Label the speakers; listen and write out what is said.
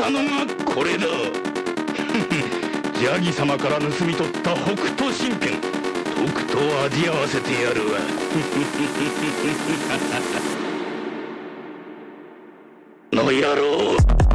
Speaker 1: ったのがこれだ。ジャギ様から盗み取った北斗神拳、とくと味合わせてやるわ。の野郎。